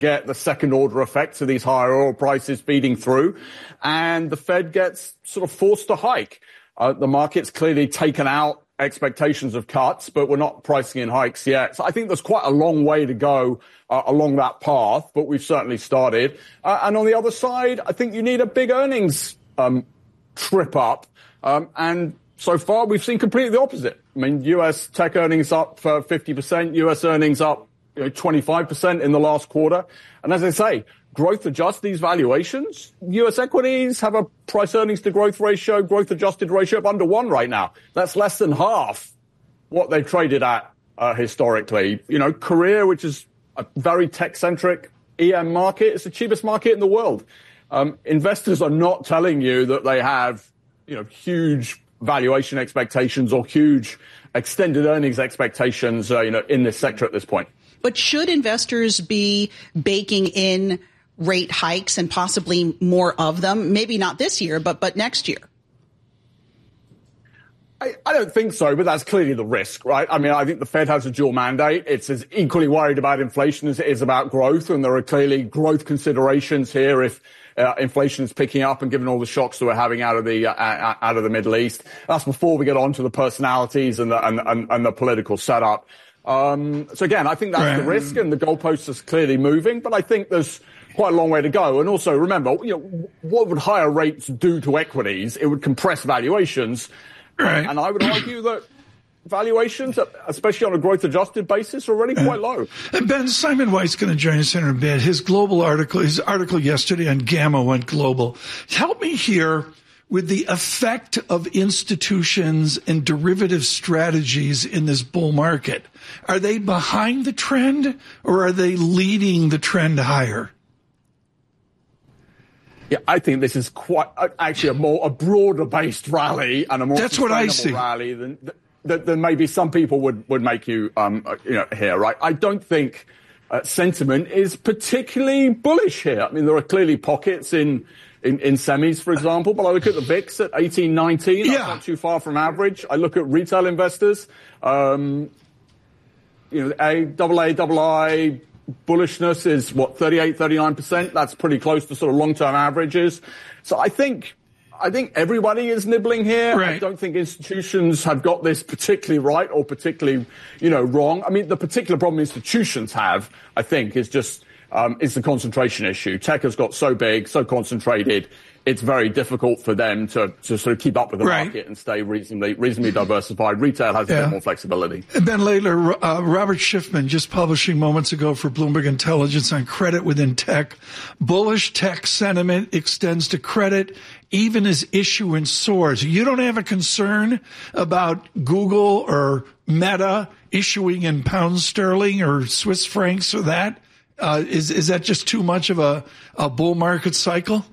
get the second-order effects of these higher oil prices feeding through, and the Fed gets sort of forced to hike. The market's clearly taken out expectations of cuts, but we're not pricing in hikes yet. So I think there's quite a long way to go along that path, but we've certainly started. And on the other side, I think you need a big earnings trip up. And so far, we've seen completely the opposite. I mean, U.S. tech earnings up for 50%, U.S. earnings up 25% in the last quarter. And as I say, growth adjust these valuations. U.S. equities have a price earnings to growth ratio, growth adjusted ratio of under 1 right now. That's less than half what they've traded at historically. Korea, which is a very tech-centric EM market, is the cheapest market in the world. Investors are not telling you that they have, huge valuation expectations or huge extended earnings expectations, in this sector at this point. But should investors be baking in rate hikes and possibly more of them? Maybe not this year, but next year. I don't think so, but that's clearly the risk, right? I mean, I think the Fed has a dual mandate. It's as equally worried about inflation as it is about growth, and there are clearly growth considerations here if inflation is picking up and given all the shocks that we're having out of the Middle East. That's before we get on to the personalities and the political setup. So again, I think that's the risk, and the goalpost is clearly moving, but I think there's quite a long way to go. And also remember, what would higher rates do to equities? It would compress valuations. Right. And I would argue that valuations, especially on a growth-adjusted basis, are already quite low. Ben, Simon White's going to join us in a bit. His article yesterday on Gamma went global. Help me here with the effect of institutions and derivative strategies in this bull market. Are they behind the trend, or are they leading the trend higher? Yeah, I think this is quite actually a broader-based rally and a more sustainable rally than maybe some people would make you hear. Right? I don't think sentiment is particularly bullish here. I mean, there are clearly pockets in semis, for example, but I look at the VIX at 18, 19. That's not too far from average. I look at retail investors, AA, bullishness is 38, 39%. That's pretty close to sort of long-term averages. So I think everybody is nibbling here. Right. I don't think institutions have got this particularly right or particularly, wrong. I mean, the particular problem institutions have, I think, is just is the concentration issue. Tech has got so big, so concentrated, it's very difficult for them to sort of keep up with the market and stay reasonably diversified. Retail has a bit more flexibility. Ben Laidler, Robert Schiffman just publishing moments ago for Bloomberg Intelligence on credit within tech. Bullish tech sentiment extends to credit even as issuance soars. You don't have a concern about Google or Meta issuing in pounds sterling or Swiss francs or that? Is that just too much of a bull market cycle?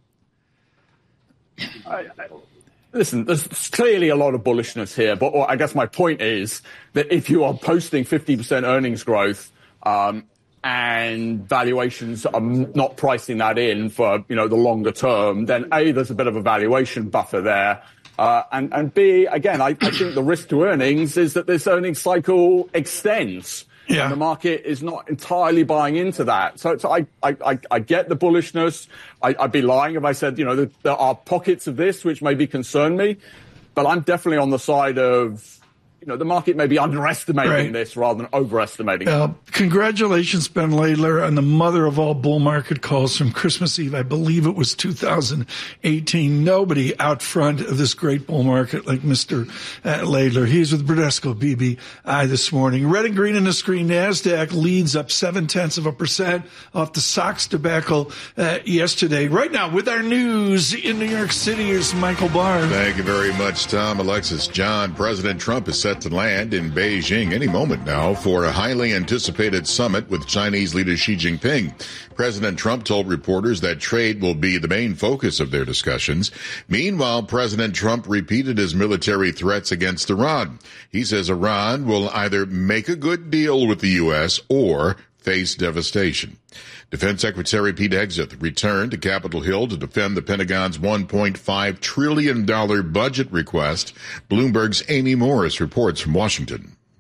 Listen, there's clearly a lot of bullishness here, but I guess my point is that if you are posting 50% earnings growth and valuations are not pricing that in for the longer term, then A, there's a bit of a valuation buffer there, and B, again, I think the risk to earnings is that this earnings cycle extends. Yeah. And the market is not entirely buying into that. So I get the bullishness. I'd be lying if I said, there are pockets of this which maybe concern me, but I'm definitely on the side of, the market may be underestimating this rather than overestimating it. Congratulations, Ben Laidler, on the mother of all bull market calls from Christmas Eve. I believe it was 2018. Nobody out front of this great bull market like Mr. Laidler. He's with Bradesco BBI this morning. Red and green on the screen. NASDAQ leads up 0.7% off the Sox debacle yesterday. Right now, with our news in New York City, here's Michael Barr. Thank you very much, Tom. Alexis John. President Trump is set to land in Beijing any moment now for a highly anticipated summit with Chinese leader Xi Jinping. President Trump told reporters that trade will be the main focus of their discussions. Meanwhile, President Trump repeated his military threats against Iran. He says Iran will either make a good deal with the U.S. or face devastation. Defense Secretary Pete Hegseth returned to Capitol Hill to defend the Pentagon's $1.5 trillion budget request. Bloomberg's Amy Morris reports from Washington.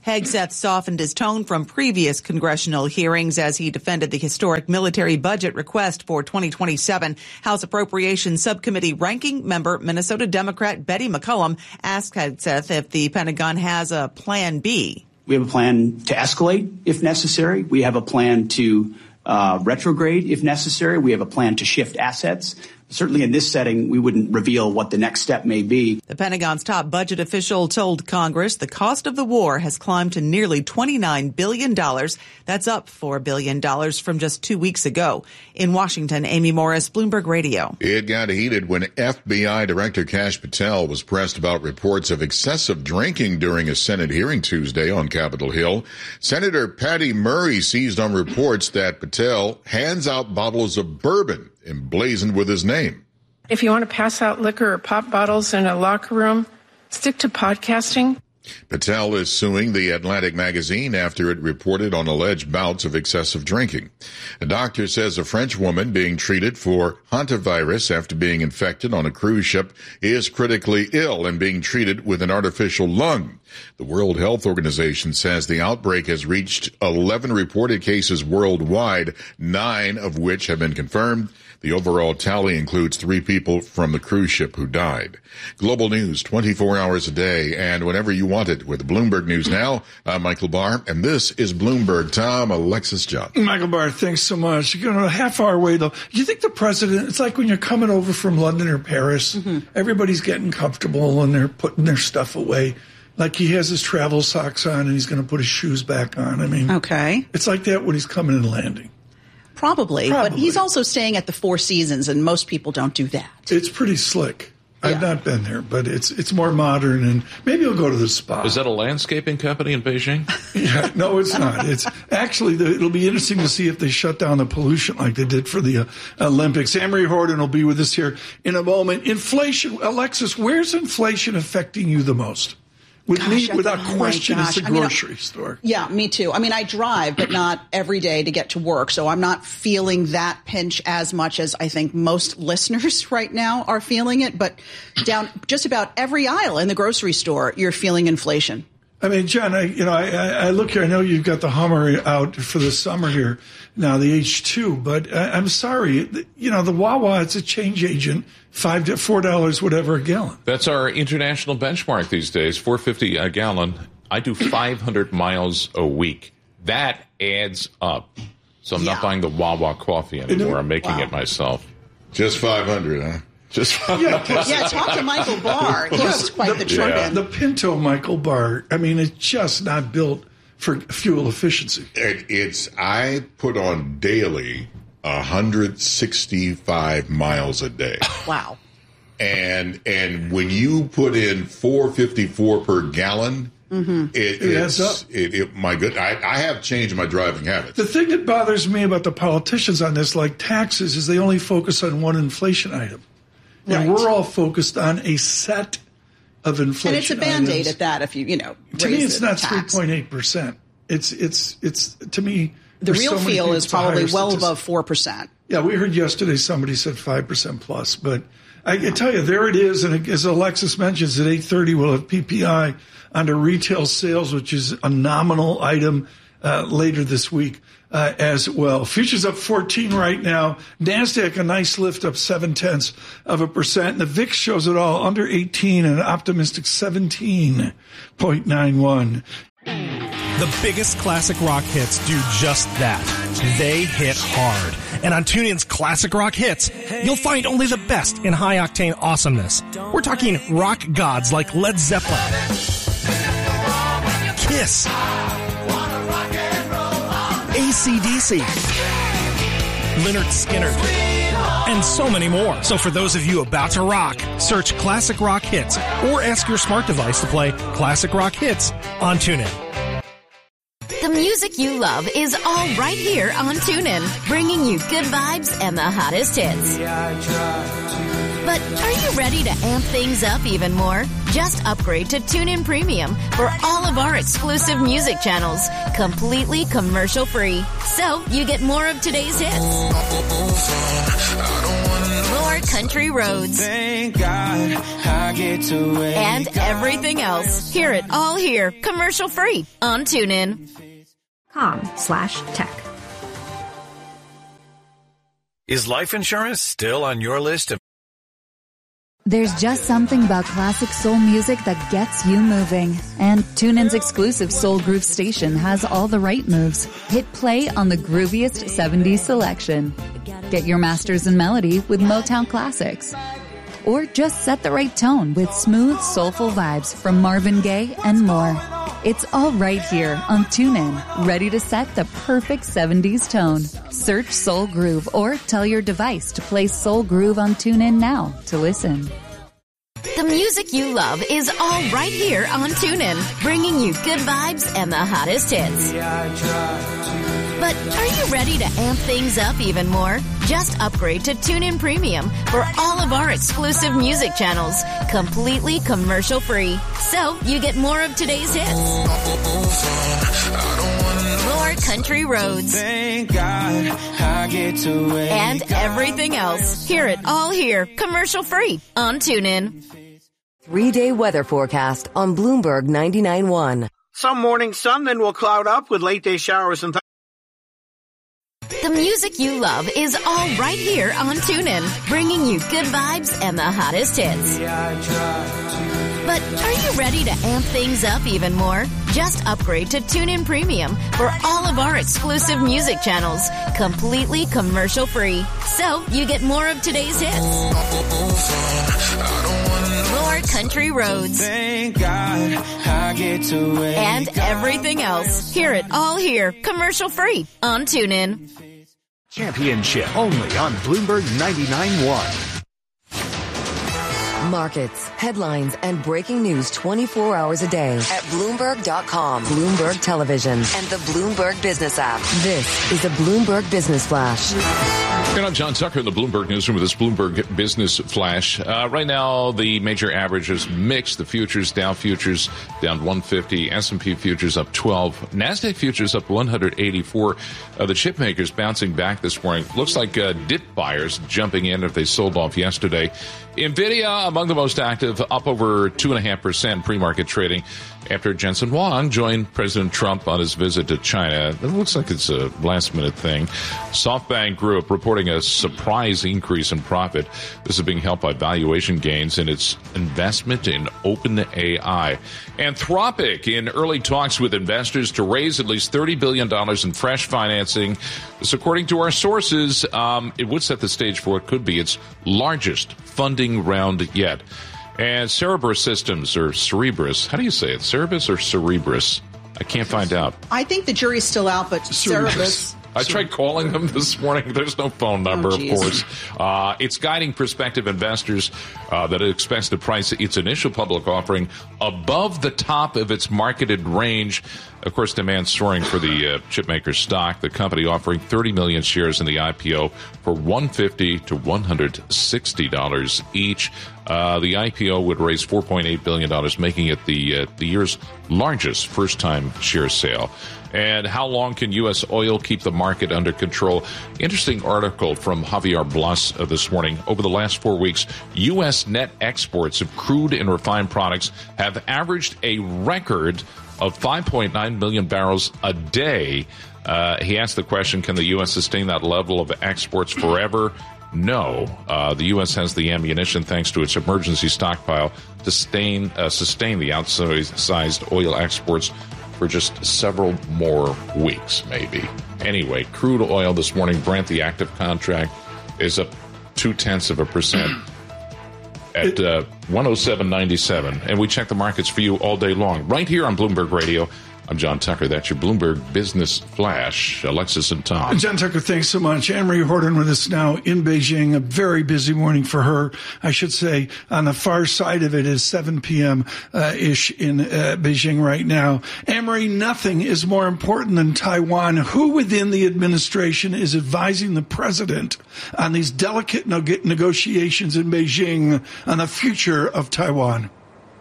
Hegseth softened his tone from previous congressional hearings as he defended the historic military budget request for 2027. House Appropriations Subcommittee ranking member Minnesota Democrat Betty McCollum asked Hegseth if the Pentagon has a plan B. We have a plan to escalate if necessary. We have a plan to retrograde if necessary. We have a plan to shift assets. Certainly in this setting, we wouldn't reveal what the next step may be. The Pentagon's top budget official told Congress the cost of the war has climbed to nearly $29 billion. That's up $4 billion from just 2 weeks ago. In Washington, Amy Morris, Bloomberg Radio. It got heated when FBI Director Kash Patel was pressed about reports of excessive drinking during a Senate hearing Tuesday on Capitol Hill. Senator Patty Murray seized on reports that Patel hands out bottles of bourbon emblazoned with his name. If you want to pass out liquor or pop bottles in a locker room, stick to podcasting. Patel is suing the Atlantic magazine after it reported on alleged bouts of excessive drinking. A doctor says a French woman being treated for hantavirus after being infected on a cruise ship is critically ill and being treated with an artificial lung. The World Health Organization says the outbreak has reached 11 reported cases worldwide, 9 of which have been confirmed. The overall tally includes 3 people from the cruise ship who died. Global news 24 hours a day and whenever you want it with Bloomberg News Now. I'm Michael Barr, and this is Bloomberg. Tom, Alexis, John. Michael Barr, thanks so much. You're going a half hour away, though. You think the president, it's like when you're coming over from London or Paris, everybody's getting comfortable and they're putting their stuff away. Like he has his travel socks on and he's going to put his shoes back on. I mean, okay, it's like that when he's coming and landing. Probably, but he's also staying at the Four Seasons, and most people don't do that. It's pretty slick. I've not been there, but it's more modern, and maybe he'll go to the spa. Is that a landscaping company in Beijing? Yeah, no, it's not. It's actually, it'll be interesting to see if they shut down the pollution like they did for the Olympics. Anne-Marie Horton will be with us here in a moment. Inflation, Alexis, where's inflation affecting you the most? With me, without question, it's the grocery store. Yeah, me too. I mean, I drive, but not every day to get to work. So I'm not feeling that pinch as much as I think most listeners right now are feeling it. But down just about every aisle in the grocery store, you're feeling inflation. I mean, John, I look here. I know you've got the Hummer out for the summer here now, the H2. But I'm sorry, the Wawa, it's a change agent, $5 to $4, whatever a gallon. That's our international benchmark these days, $4.50 a gallon. I do 500 miles a week. That adds up. So I'm not buying the Wawa coffee anymore. I'm making it myself. Just 500, huh? Talk to Michael Barr. He's quite the champion. The Pinto Michael Barr, I mean, it's just not built for fuel efficiency. I put on daily 165 miles a day. Wow. And when you put in $4.54 per gallon, it adds up. My good, I have changed my driving habits. The thing that bothers me about the politicians on this, like taxes, is they only focus on one inflation item. And we're all focused on a set of inflation. And it's a Band-Aid at that if you To me, it's not 3.8%. It's to me, the real feel is probably well above 4%. Yeah, we heard yesterday somebody said 5% plus. But I can tell you, there it is. And as Alexis mentions, at 8:30, we'll have PPI under retail sales, which is a nominal item later this week. As well. Futures up 14 right now. NASDAQ, a nice lift up 0.7%. And the VIX shows it all under 18 and an optimistic 17.91. The biggest classic rock hits do just that. They hit hard. And on TuneIn's Classic Rock Hits, you'll find only the best in high-octane awesomeness. We're talking rock gods like Led Zeppelin, Kiss, AC/DC, Lynyrd Skynyrd, and so many more. So for those of you about to rock, search Classic Rock Hits or ask your smart device to play Classic Rock Hits on TuneIn. The music you love is all right here on TuneIn, bringing you good vibes and the hottest hits. But are you ready to amp things up even more? Just upgrade to TuneIn Premium for all of our exclusive music channels, completely commercial-free. So you get more of today's hits, more country roads, and everything else. Hear it all here, commercial-free on TuneIn. .com/tech. Is life insurance still on your list of... There's just something about classic soul music that gets you moving. And TuneIn's exclusive Soul Groove station has all the right moves. Hit play on the grooviest 70s selection. Get your masters in melody with Motown classics. Or just set the right tone with smooth, soulful vibes from Marvin Gaye and more. It's all right here on TuneIn, ready to set the perfect 70s tone. Search Soul Groove or tell your device to play Soul Groove on TuneIn now to listen. The music you love is all right here on TuneIn, bringing you good vibes and the hottest hits. But are you ready to amp things up even more? Just upgrade to TuneIn Premium for all of our exclusive music channels, completely commercial-free. So you get more of today's hits, more country roads, and everything else. Hear it all here, commercial-free on TuneIn. 3-day weather forecast on Bloomberg 99.1. Some morning sun, then we'll cloud up with late-day showers and... The music you love is all right here on TuneIn, bringing you good vibes and the hottest hits. But are you ready to amp things up even more? Just upgrade to TuneIn Premium for all of our exclusive music channels, completely commercial-free. So you get more of today's hits, more country roads, and everything else. Hear it all here, commercial-free on TuneIn. Championship only on Bloomberg 99.1. Markets, headlines, and breaking news 24 hours a day at Bloomberg.com, Bloomberg Television, and the Bloomberg Business app. This is a Bloomberg Business Flash. And I'm John Tucker in the Bloomberg Newsroom with this Bloomberg Business Flash. Right now, the major averages mixed. The futures, Dow futures down 150, S&P futures up 12, NASDAQ futures up 184. The chip makers bouncing back this morning. Looks like dip buyers jumping in if they sold off yesterday. NVIDIA among the most active, up over 2.5% pre-market trading after Jensen Huang joined President Trump on his visit to China. It looks like it's a last-minute thing. SoftBank Group reporting a surprise increase in profit. This is being helped by valuation gains in its investment in OpenAI. Anthropic in early talks with investors to raise at least $30 billion in fresh financing. This, according to our sources, it would set the stage for what could be its largest funding round yet. And Cerebras Systems, or Cerebras, how do you say it? Cerebras or Cerebras? I can't find out. I think the jury's still out, but Cerebras. I tried calling them this morning. There's no phone number, of course. It's guiding prospective investors that it expects to price its initial public offering above the top of its marketed range. Of course, demand soaring for the chipmaker stock. The company offering 30 million shares in the IPO for $150 to $160 each. The IPO would raise $4.8 billion, making it the year's largest first-time share sale. And how long can U.S. oil keep the market under control? Interesting article from Javier Blas this morning. Over the last 4 weeks, U.S. net exports of crude and refined products have averaged a record of 5.9 million barrels a day. He asked the question, can the U.S. sustain that level of exports forever? No. The U.S. has the ammunition, thanks to its emergency stockpile, to sustain the outsized oil exports for just several more weeks, maybe. Anyway, crude oil this morning, Brent, the active contract, is up 0.2% at 107.97. And we check the markets for you all day long, right here on Bloomberg Radio I'm John Tucker. That's your Bloomberg Business Flash. Alexis and Tom. John Tucker, thanks so much. Anne-Marie Horton with us now in Beijing. A very busy morning for her. I should say on the far side of it is 7 p.m. Ish in Beijing right now. Anne-Marie, nothing is more important than Taiwan. Who within the administration is advising the president on these delicate negotiations in Beijing on the future of Taiwan?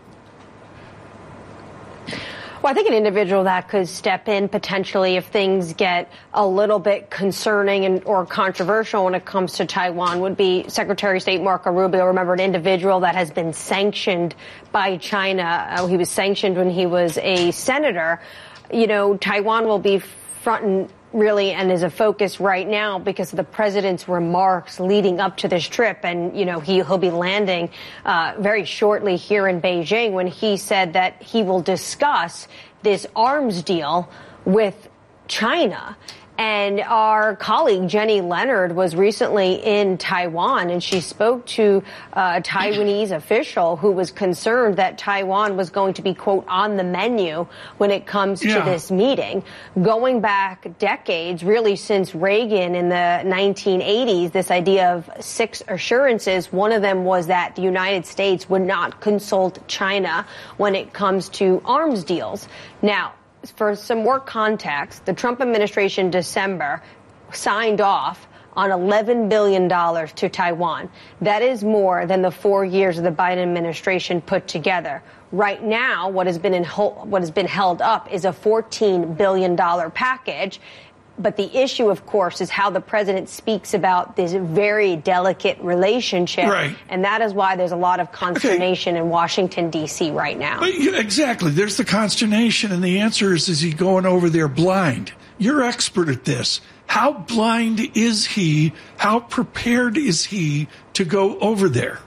Well, I think an individual that could step in potentially if things get a little bit concerning or controversial when it comes to Taiwan would be Secretary of State Marco Rubio. Remember, an individual that has been sanctioned by China. He was sanctioned when he was a senator. You know, Taiwan will be front and really and is a focus right now because of the president's remarks leading up to this trip. And, you know, he'll be landing very shortly here in Beijing when he said that he will discuss this arms deal with China. And our colleague Jenny Leonard was recently in Taiwan, and she spoke to a Taiwanese official who was concerned that Taiwan was going to be, quote, on the menu when it comes to this meeting. Going back decades, really since Reagan in the 1980s, this idea of 6 assurances, one of them was that the United States would not consult China when it comes to arms deals. Now, for some more context, the Trump administration December signed off on $11 billion to Taiwan. That is more than the 4 years of the Biden administration put together. Right now, what has been held up is a $14 billion package. But the issue, of course, is how the president speaks about this very delicate relationship. Right. And that is why there's a lot of consternation in Washington, D.C. right now. Exactly. There's the consternation. And the answer is he going over there blind? You're expert at this. How blind is he? How prepared is he to go over there?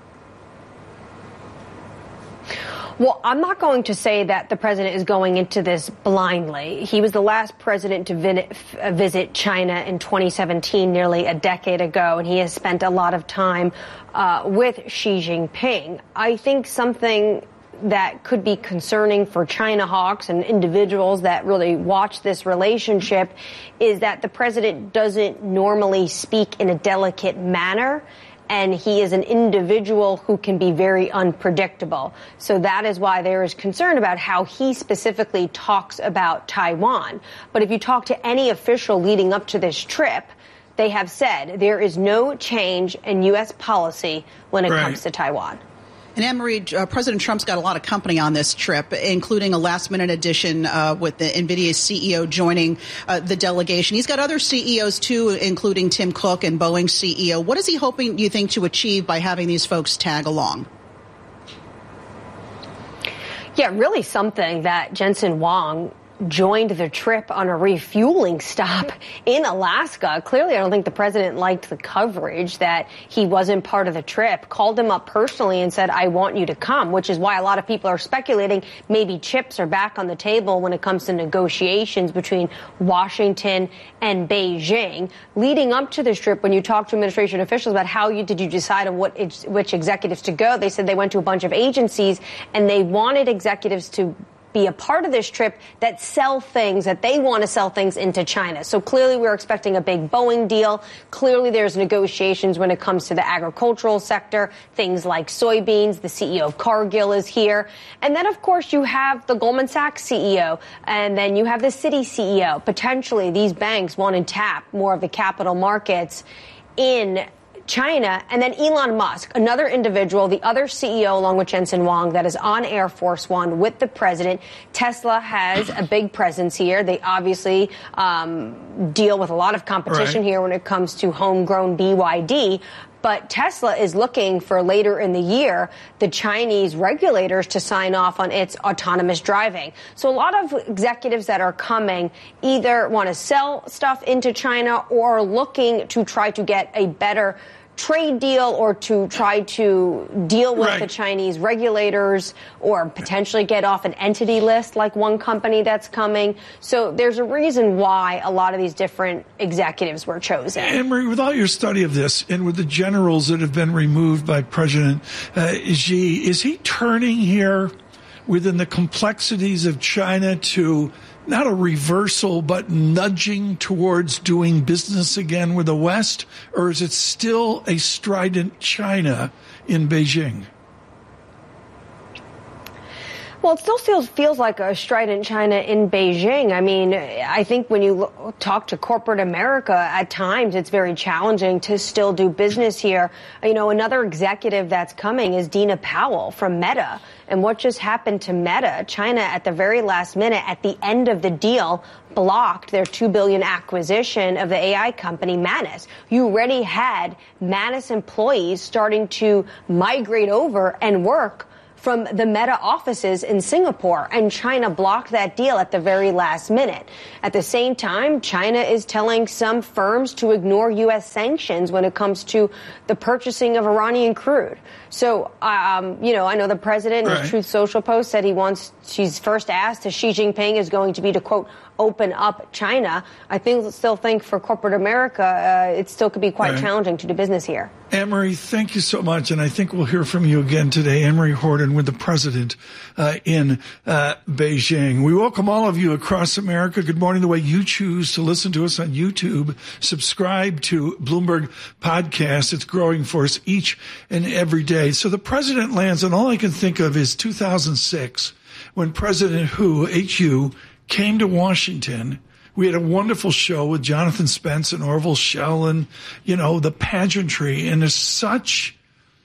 Well, I'm not going to say that the president is going into this blindly. He was the last president to visit China in 2017, nearly a decade ago, and he has spent a lot of time with Xi Jinping. I think something that could be concerning for China hawks and individuals that really watch this relationship is that the president doesn't normally speak in a delicate manner. And he is an individual who can be very unpredictable. So that is why there is concern about how he specifically talks about Taiwan. But if you talk to any official leading up to this trip, they have said there is no change in U.S. policy when it comes to Taiwan. And Anne-Marie, President Trump's got a lot of company on this trip, including a last-minute addition with the NVIDIA CEO joining the delegation. He's got other CEOs, too, including Tim Cook and Boeing CEO. What is he hoping, you think, to achieve by having these folks tag along? Yeah, really something that Jensen Huang joined the trip on a refueling stop in Alaska. Clearly, I don't think the president liked the coverage that he wasn't part of the trip, called him up personally and said, I want you to come, which is why a lot of people are speculating maybe chips are back on the table when it comes to negotiations between Washington and Beijing. Leading up to this trip, when you talk to administration officials about how did you decide on which executives to go, they said they went to a bunch of agencies and they wanted executives to be a part of this trip that sell things, that they want to sell things into China. So clearly we're expecting a big Boeing deal. Clearly there's negotiations when it comes to the agricultural sector, things like soybeans. The CEO of Cargill is here. And then, of course, you have the Goldman Sachs CEO, and then you have the Citi CEO. Potentially these banks want to tap more of the capital markets in China. And then Elon Musk, another individual, the other CEO along with Jensen Huang that is on Air Force One with the president. Tesla has a big presence here. They obviously deal with a lot of competition here when it comes to homegrown BYD. But Tesla is looking for later in the year the Chinese regulators to sign off on its autonomous driving. So a lot of executives that are coming either want to sell stuff into China or are looking to try to get a better trade deal or to try to deal with the Chinese regulators or potentially get off an entity list like one company that's coming. So there's a reason why a lot of these different executives were chosen. Anne-Marie, with all your study of this and with the generals that have been removed by President Xi, is he turning here within the complexities of China to not a reversal, but nudging towards doing business again with the West? Or is it still a strident China in Beijing? Well, it still feels like a strident China in Beijing. I mean, I think when you talk to corporate America, at times it's very challenging to still do business here. You know, another executive that's coming is Dina Powell from Meta. And what just happened to Meta? China, at the very last minute, at the end of the deal, blocked their $2 billion acquisition of the AI company Manus. You already had Manus employees starting to migrate over and work from the Meta offices in Singapore, and China blocked that deal at the very last minute. At the same time, China is telling some firms to ignore U.S. sanctions when it comes to the purchasing of Iranian crude. So, you know, I know the president in his Truth Social post said she's first asked if Xi Jinping is going to be to, quote, open up China. I still think for corporate America, it still could be quite challenging to do business here. Anne-Marie, thank you so much. And I think we'll hear from you again today. Anne-Marie Horton with the president in Beijing. We welcome all of you across America. Good morning. The way you choose to listen to us on YouTube, subscribe to Bloomberg Podcast. It's growing for us each and every day. So the president lands, and all I can think of is 2006, when President Hu came to Washington. We had a wonderful show with Jonathan Spence and Orville Schell and, you know, the pageantry. And there's such,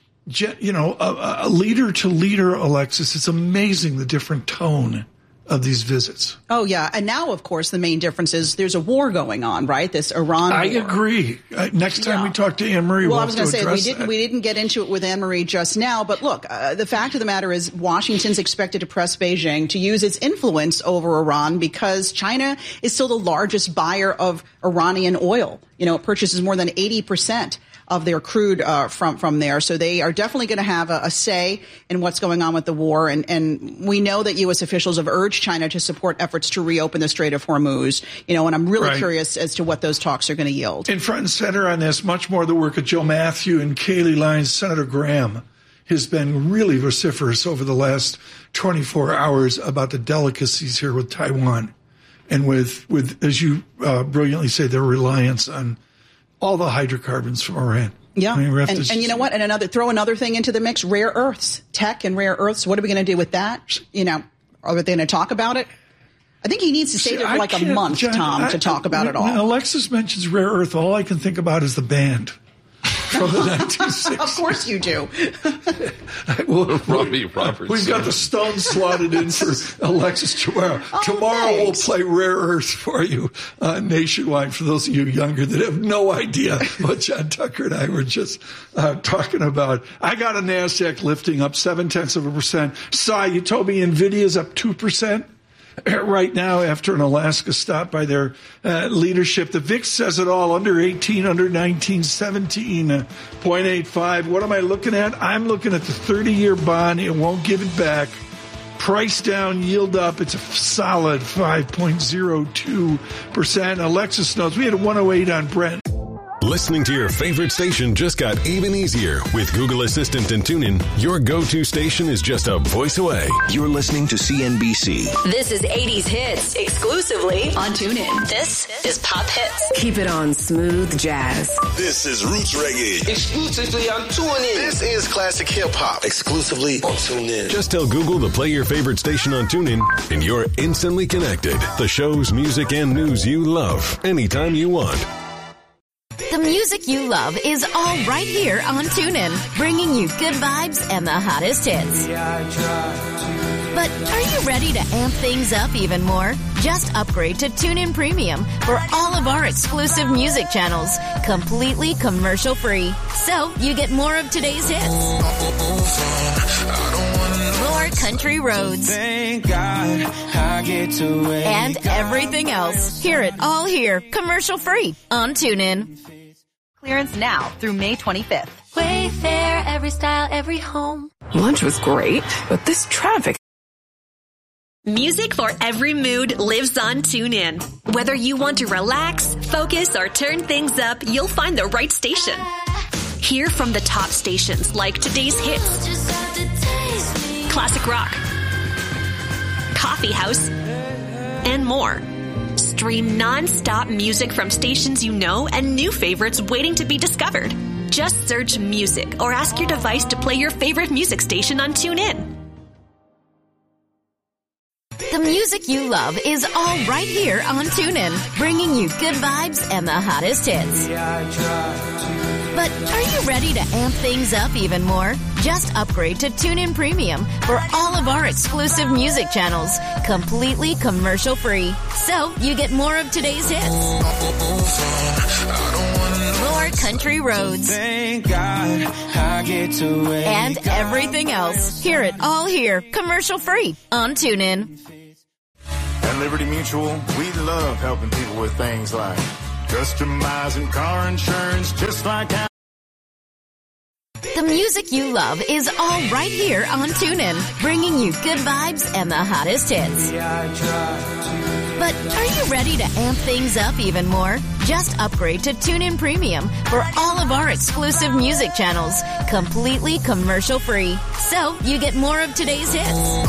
you know, a leader to leader, Alexis. It's amazing the different tone of these visits. Oh, yeah. And now, of course, the main difference is there's a war going on, right? This Iran war. I agree. Next time we talk to Anne-Marie, well, I was going to say, we didn't get into it with Anne-Marie just now. But look, the fact of the matter is Washington's expected to press Beijing to use its influence over Iran because China is still the largest buyer of Iranian oil. You know, it purchases more than 80% of their crude from there. So they are definitely going to have a say in what's going on with the war. And we know that U.S. officials have urged China to support efforts to reopen the Strait of Hormuz. You know, and I'm really curious as to what those talks are going to yield. In front and center on this, much more the work of Joe Matthew and Kayleigh Lyons. Senator Graham has been really vociferous over the last 24 hours about the delicacies here with Taiwan and with as you brilliantly say, their reliance on all the hydrocarbons from Iran. Yeah. I mean, and you know what? And throw another thing into the mix, rare earths, tech and rare earths. What are we going to do with that? You know, are they going to talk about it? I think he needs to stay there for like a month, John, Tom, to talk about it all. When Alexis mentions rare earth, all I can think about is the band from the 1960s. Of course you do. Robbie Robertson. We've got the Stones slotted in for Alexis tomorrow. Tomorrow we'll play Rare Earth for you nationwide for those of you younger that have no idea what John Tucker and I were just talking about. I got a NASDAQ lifting up 0.7%. Sai, you told me NVIDIA's up 2%. Right now, after an Alaska stop by their leadership. The VIX says it all, under 18, under 19, 17.85. What am I looking at? I'm looking at the 30-year bond. It won't give it back. Price down, yield up. It's a solid 5.02%. Alexis knows we had a 108 on Brent. Listening to your favorite station just got even easier. With Google Assistant and TuneIn, your go-to station is just a voice away. You're listening to CNBC. This is 80s Hits, exclusively on TuneIn. This is Pop Hits. Keep it on smooth jazz. This is Roots Reggae, exclusively on TuneIn. This is Classic Hip Hop, exclusively on TuneIn. Just tell Google to play your favorite station on TuneIn, and you're instantly connected. The shows, music, and news you love, anytime you want. The music you love is all right here on TuneIn, bringing you good vibes and the hottest hits. But are you ready to amp things up even more? Just upgrade to TuneIn Premium for all of our exclusive music channels, completely commercial-free. So you get more of today's hits, more country roads, Thank God I get to and everything else. Hear it all here, commercial-free on TuneIn. Clearance now through May 25th. Wayfair, every style, every home. Lunch was great, but this traffic. Music for every mood lives on TuneIn. Whether you want to relax, focus, or turn things up, you'll find the right station. Hear from the top stations like today's hits, classic rock, coffee house, and more. Stream non-stop music from stations you know and new favorites waiting to be discovered. Just search music or ask your device to play your favorite music station on TuneIn. The music you love is all right here on TuneIn, bringing you good vibes and the hottest hits. But are you ready to amp things up even more? Just upgrade to TuneIn Premium for all of our exclusive music channels, completely commercial-free. So you get more of today's hits, more country roads, Thank God I get to wake and everything else. Hear it all here, commercial-free on TuneIn. At Liberty Mutual, we love helping people with things like customizing car insurance, just like how The music you love is all right here on TuneIn, bringing you good vibes and the hottest hits. But are you ready to amp things up even more? Just upgrade to TuneIn Premium for all of our exclusive music channels, completely commercial-free. So you get more of today's hits,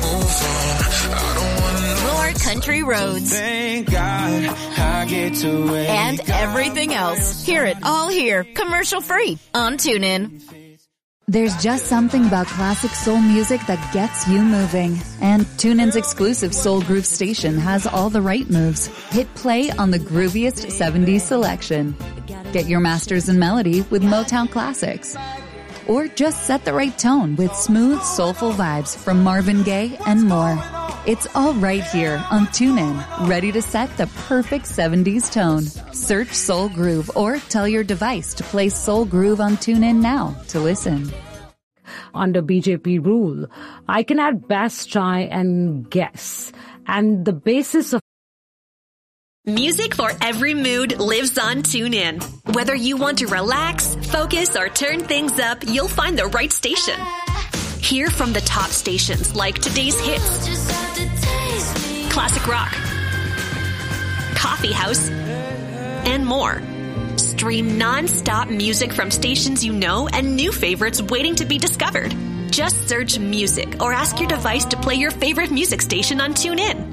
more country roads, Thank God I get to wake and everything else. Hear it all here, commercial-free on TuneIn. There's just something about classic soul music that gets you moving. And TuneIn's exclusive Soul Groove station has all the right moves. Hit play on the grooviest 70s selection. Get your masters in melody with Motown classics. Or just set the right tone with smooth, soulful vibes from Marvin Gaye and more. It's all right here on TuneIn, ready to set the perfect 70s tone. Search Soul Groove or tell your device to play Soul Groove on TuneIn now to listen. Under BJP rule, I can at best try and guess. And the basis of Music for every mood lives on TuneIn. Whether you want to relax, focus, or turn things up, you'll find the right station. Hear from the top stations like today's hits, classic rock, coffee house, and more. Stream non-stop music from stations you know and new favorites waiting to be discovered. Just search music or ask your device to play your favorite music station on TuneIn.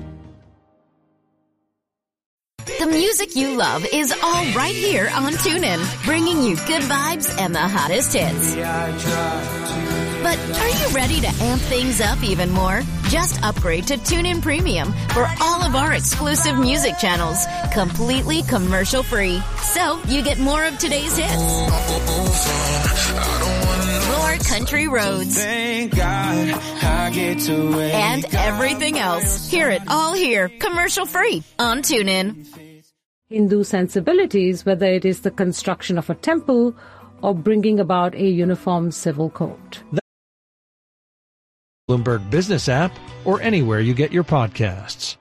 The music you love is all right here on TuneIn, bringing you good vibes and the hottest hits. But are you ready to amp things up even more? Just upgrade to TuneIn Premium for all of our exclusive music channels, completely commercial-free. So you get more of today's hits, more country roads, Thank God I get to wake and everything else. Hear it all here, commercial-free on TuneIn. Hindu sensibilities, whether it is the construction of a temple or bringing about a uniform civil code. Bloomberg Business app or anywhere you get your podcasts.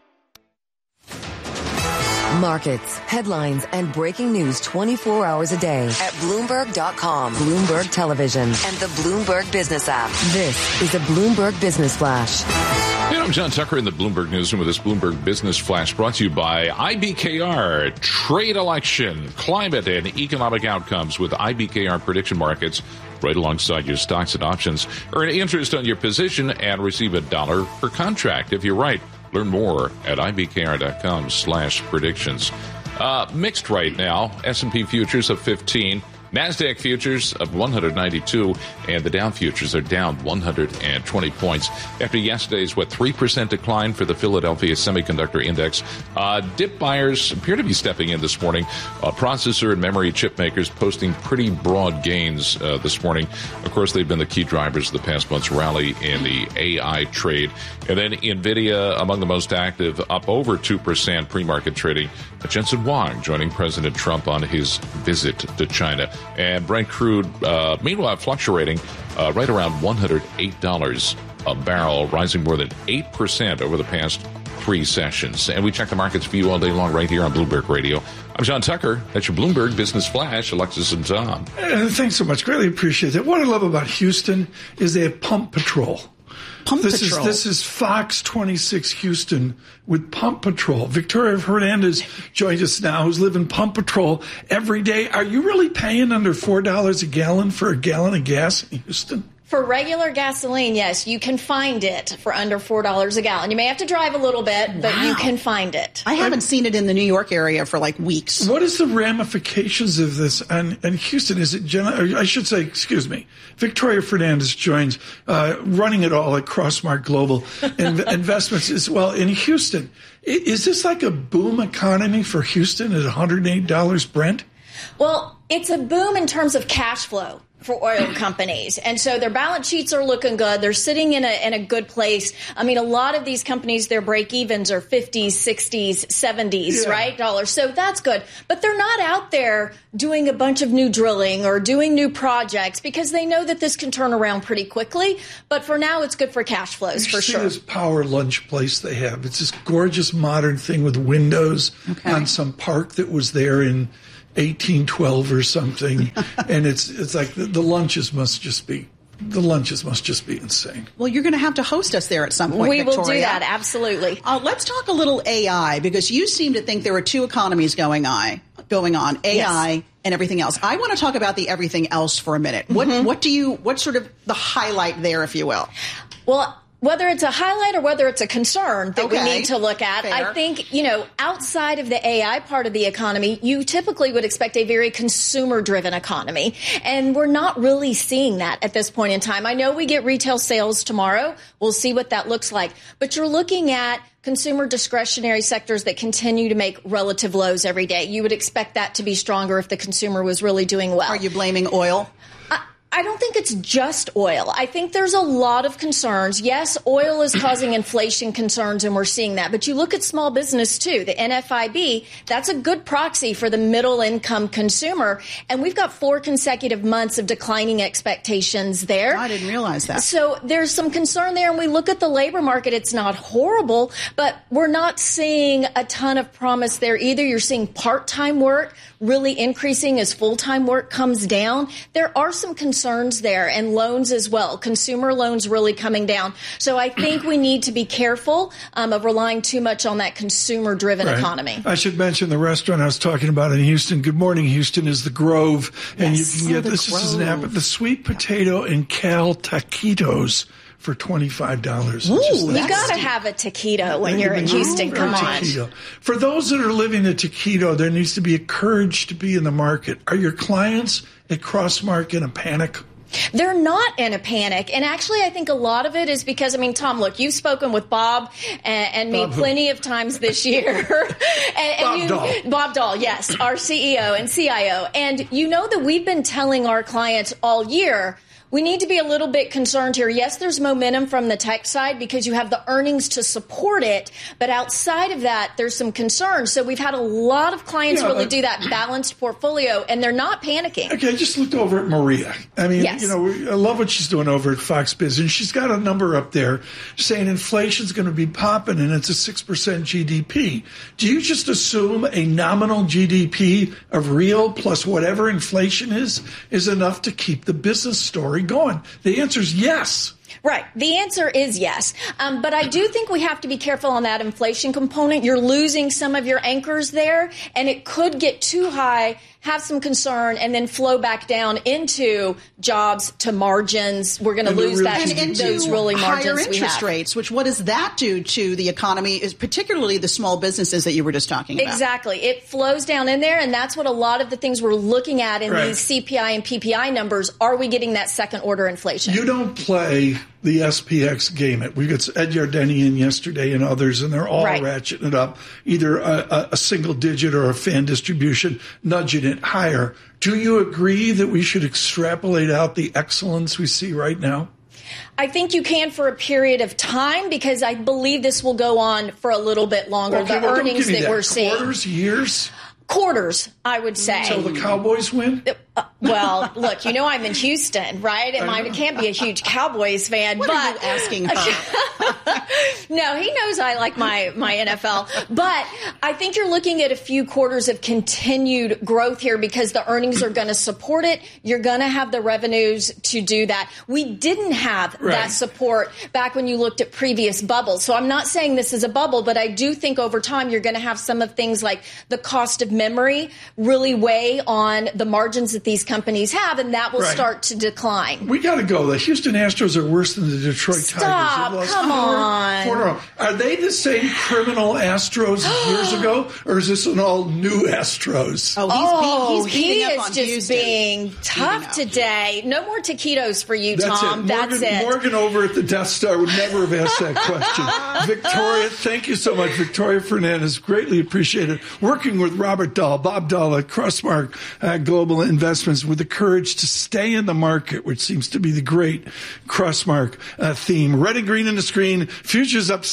Markets, headlines, and breaking news 24 hours a day at Bloomberg.com, Bloomberg Television, and the Bloomberg Business app. This is a Bloomberg Business Flash. Hey, I'm John Tucker in the Bloomberg Newsroom with this Bloomberg Business Flash brought to you by IBKR, trade, election, climate, and economic outcomes with IBKR prediction markets right alongside your stocks and options. Earn interest on your position and receive $1 per contract if you're right. Learn more at ibkr.com/predictions. Mixed right now. S&P futures of 15. NASDAQ futures of 192, and the Dow futures are down 120 points after yesterday's, 3% decline for the Philadelphia Semiconductor Index. Dip buyers appear to be stepping in this morning. Processor and memory chip makers posting pretty broad gains this morning. Of course, they've been the key drivers of the past month's rally in the AI trade. And then NVIDIA among the most active, up over 2% pre-market trading. Jensen Huang joining President Trump on his visit to China. And Brent crude, meanwhile, fluctuating right around $108 a barrel, rising more than 8% over the past 3 sessions. And we check the markets for you all day long right here on Bloomberg Radio. I'm John Tucker. That's your Bloomberg Business Flash. Alexis and Tom. Thanks so much. Greatly appreciate it. What I love about Houston is they have Pump Patrol. This is Fox 26 Houston with Pump Patrol. Victoria Hernandez joined us now, who's living Pump Patrol every day. Are you really paying under $4 a gallon for a gallon of gas in Houston? For regular gasoline, yes, you can find it for under $4 a gallon. You may have to drive a little bit, but you can find it. I haven't seen it in the New York area for like weeks. What is the ramifications of this? And Houston, is it, I should say, excuse me, Victoria Fernandez joins, running it all at Crossmark Global Investments as well in Houston. Is this like a boom economy for Houston at $108 Brent? Well, it's a boom in terms of cash flow for oil companies. And so their balance sheets are looking good. They're sitting in a good place. I mean, a lot of these companies, their break-evens are 50s, 60s, 70s, right? Dollars. So that's good. But they're not out there doing a bunch of new drilling or doing new projects because they know that this can turn around pretty quickly. But for now, it's good for cash flows, for sure. This power lunch place they have. It's this gorgeous modern thing with windows on some park that was there in 1812 or something, and it's like the lunches must just be insane. Well, you're going to have to host us there at some point, We will Victoria. do that, absolutely. Let's talk a little AI, because you seem to think there are two economies going on, AI and everything else. I want to talk about the everything else for a minute. What's sort of the highlight there, if you will? Well, whether it's a highlight or whether it's a concern that we need to look at, Fair. I think, outside of the AI part of the economy, you typically would expect a very consumer-driven economy. And we're not really seeing that at this point in time. I know we get retail sales tomorrow. We'll see what that looks like. But you're looking at consumer discretionary sectors that continue to make relative lows every day. You would expect that to be stronger if the consumer was really doing well. Are you blaming oil? I don't think it's just oil. I think there's a lot of concerns. Yes, oil is causing inflation concerns, and we're seeing that. But you look at small business, too. The NFIB, that's a good proxy for the middle-income consumer. And we've got 4 consecutive months of declining expectations there. I didn't realize that. So there's some concern there. And we look at the labor market. It's not horrible, but we're not seeing a ton of promise there either. You're seeing part-time work really increasing as full-time work comes down. There are some concerns there, and loans as well. Consumer loans really coming down. So I think we need to be careful of relying too much on that consumer-driven economy. I should mention the restaurant I was talking about in Houston. Good Morning Houston is the Grove, and you can get this is an app, the sweet potato and kale taquitos for $25. Ooh, you got to have a taquito when you're in Houston. Come on. For those that are living a taquito, there needs to be a courage to be in the market. Are your clients at Crossmark in a panic? They're not in a panic. And actually, I think a lot of it is because, Tom, look, you've spoken with Bob and me plenty of times this year. Bob Dahl, yes, our CEO and CIO. And you know that we've been telling our clients all year, we need to be a little bit concerned here. Yes, there's momentum from the tech side because you have the earnings to support it. But outside of that, there's some concerns. So we've had a lot of clients really do that balanced portfolio, and they're not panicking. Okay, I just looked over at Maria. I love what she's doing over at Fox Business. She's got a number up there saying inflation's going to be popping and it's a 6% GDP. Do you just assume a nominal GDP of real plus whatever inflation is enough to keep the business story going? The answer is yes. Right. The answer is yes. But I do think we have to be careful on that inflation component. You're losing some of your anchors there, and it could get too high, have some concern, and then flow back down into jobs, to margins. We're going to lose that those really margins higher interest rates, which what does that do to the economy, is particularly the small businesses that you were just talking about? Exactly. It flows down in there, and that's what a lot of the things we're looking at in these CPI and PPI numbers. Are we getting that second-order inflation? You don't play the SPX game. We got Ed Yardenian yesterday and others, and they're all ratcheting it up, either a single digit or a fan distribution, nudging it higher. Do you agree that we should extrapolate out the excellence we see right now? I think you can for a period of time, because I believe this will go on for a little bit longer. Okay, the earnings that we're seeing. Quarters, years? Quarters, I would say. Until the Cowboys win? Well, look, I'm in Houston, right? And I can't be a huge Cowboys fan. What are you asking her? No, he knows I like my NFL. But I think you're looking at a few quarters of continued growth here because the earnings are going to support it. You're going to have the revenues to do that. We didn't have that support back when you looked at previous bubbles. So I'm not saying this is a bubble, but I do think over time you're going to have some of things like the cost of memory really weigh on the margins that that these companies have, and that will start to decline. We got to go. The Houston Astros are worse than the Detroit Tigers. Come on. Are they the same criminal Astros years ago, or is this an all-new Astros? He's beating up on Houston. Being tough today. No more taquitos for you, Tom. That's it. Morgan over at the Death Star would never have asked that question. Victoria, thank you so much. Victoria Fernandez, greatly appreciated. Working with Robert Dahl, Bob Dahl at Crossmark Global Investments with the courage to stay in the market, which seems to be the great Crossmark theme. Red and green in the screen. Futures up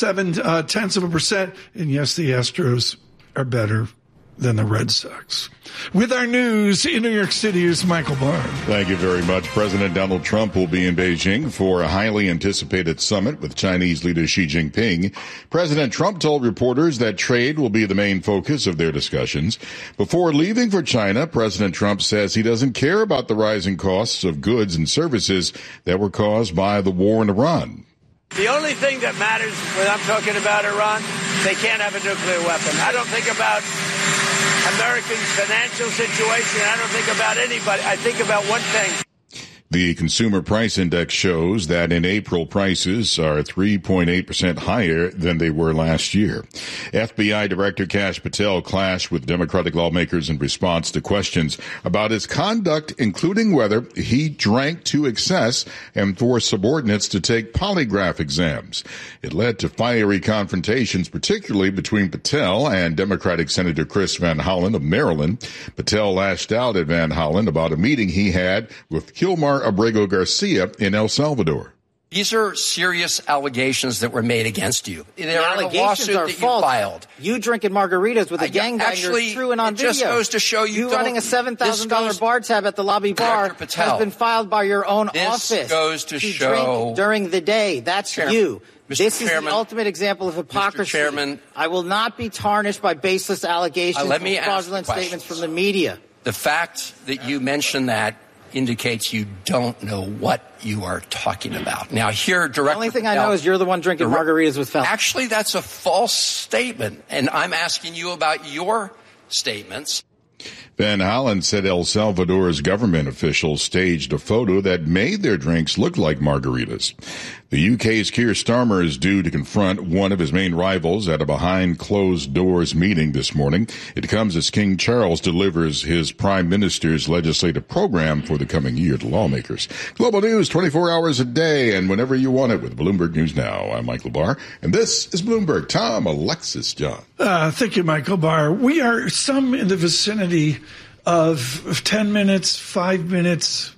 0.7%. And yes, the Astros are better than the Red Sox. With our news in New York City is Michael Barr. Thank you very much. President Donald Trump will be in Beijing for a highly anticipated summit with Chinese leader Xi Jinping. President Trump told reporters that trade will be the main focus of their discussions. Before leaving for China, President Trump says he doesn't care about the rising costs of goods and services that were caused by the war in Iran. The only thing that matters when I'm talking about Iran, they can't have a nuclear weapon. I don't think about Americans' financial situation. I don't think about anybody. I think about one thing. The Consumer Price Index shows that in April, prices are 3.8% higher than they were last year. FBI Director Kash Patel clashed with Democratic lawmakers in response to questions about his conduct, including whether he drank to excess and forced subordinates to take polygraph exams. It led to fiery confrontations, particularly between Patel and Democratic Senator Chris Van Hollen of Maryland. Patel lashed out at Van Hollen about a meeting he had with Kilmar Abrego Garcia in El Salvador. These are serious allegations that were made against you. They're allegations are false. Filed. You drinking margaritas with a gangbanger is true and on video. It just goes to show you running a $7,000 bar tab at the lobby bar has been filed by your own office. This goes to show drink during the day. That's you. This is the ultimate example of hypocrisy. Mr. Chairman, I will not be tarnished by baseless allegations and fraudulent statements from the media. The fact that you mentioned that indicates you don't know what you are talking about. Now, here, Director The only thing I know is you're the one drinking margaritas with felons. Actually, that's a false statement, and I'm asking you about your statements. Van Hollen said El Salvador's government officials staged a photo that made their drinks look like margaritas. The UK's Keir Starmer is due to confront one of his main rivals at a behind-closed-doors meeting this morning. It comes as King Charles delivers his prime minister's legislative program for the coming year to lawmakers. Global News 24 hours a day and whenever you want it with Bloomberg News Now. I'm Michael Barr, and this is Bloomberg. Tom, Alexis, John. Thank you, Michael Barr. We are some in the vicinity of 10 minutes, 5 minutes,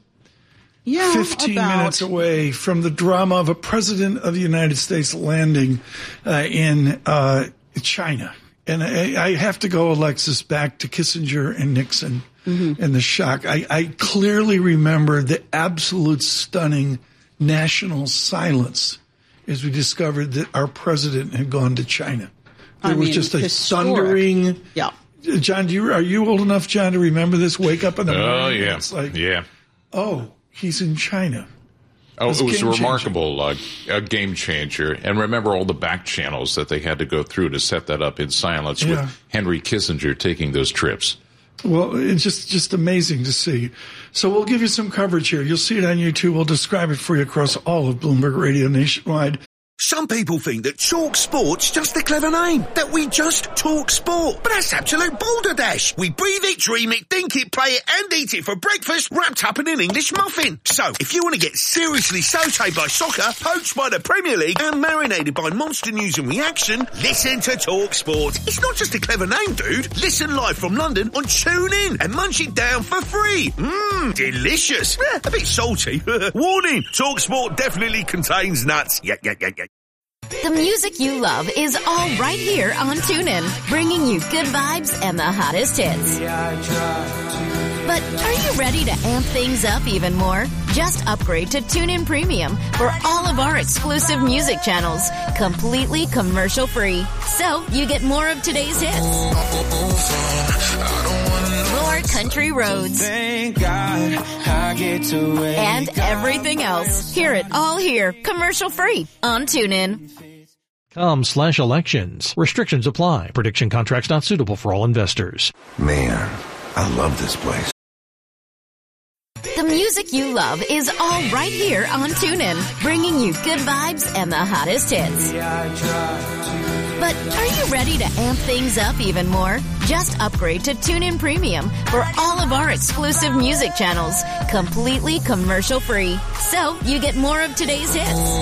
15 minutes away from the drama of a president of the United States landing in China. And I have to go, Alexis, back to Kissinger and Nixon and the shock. I clearly remember the absolute stunning national silence as we discovered that our president had gone to China. There was just a historic, thundering... Yeah. John, are you old enough, John, to remember this? Wake up in the morning. Oh, yeah. It's like, yeah. Oh, he's in China. Oh, it was remarkable, a game changer. And remember all the back channels that they had to go through to set that up in silence with Henry Kissinger taking those trips. Well, it's just amazing to see. So we'll give you some coverage here. You'll see it on YouTube. We'll describe it for you across all of Bloomberg Radio nationwide. Some people think that Talk Sport's just a clever name, that we just talk sport. But that's absolute balderdash. We breathe it, dream it, think it, play it, and eat it for breakfast, wrapped up in an English muffin. So, if you want to get seriously sautéed by soccer, poached by the Premier League, and marinated by monster news and reaction, listen to Talk Sport. It's not just a clever name, dude. Listen live from London on TuneIn and munch it down for free. Delicious. A bit salty. Warning, Talk Sport definitely contains nuts. Yeah. The music you love is all right here on TuneIn, bringing you good vibes and the hottest hits. But are you ready to amp things up even more? Just upgrade to TuneIn Premium for all of our exclusive music channels, completely commercial-free. So you get more of today's hits, more country roads, thank God I get to wake and everything else. Hear it all here, commercial-free on TuneIn. .com/elections. Restrictions apply. Prediction contracts not suitable for all investors. Man, I love this place. The music you love is all right here on TuneIn, bringing you good vibes and the hottest hits. But are you ready to amp things up even more? Just upgrade to TuneIn Premium for all of our exclusive music channels, completely commercial-free. So you get more of today's hits,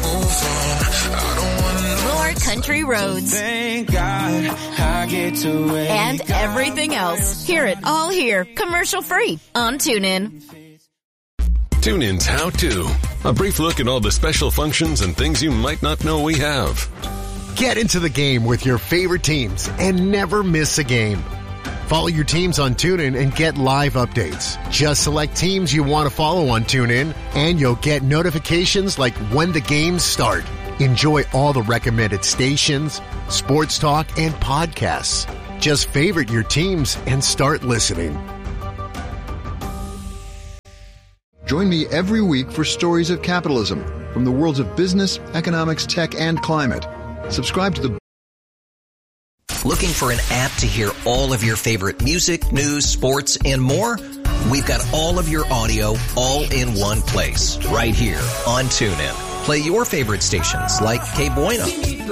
more country roads, Thank God I get to wake and everything else. Hear it all here, commercial-free on TuneIn. TuneIn's How To. A brief look at all the special functions and things you might not know we have. Get into the game with your favorite teams and never miss a game. Follow your teams on TuneIn and get live updates. Just select teams you want to follow on TuneIn and you'll get notifications like when the games start. Enjoy all the recommended stations, sports talk, and podcasts. Just favorite your teams and start listening. Join me every week for Stories of Capitalism from the worlds of business, economics, tech, and climate. Subscribe to the... Looking for an app to hear all of your favorite music, news, sports, and more? We've got all of your audio all in one place, right here on TuneIn. Play your favorite stations like Que Bueno,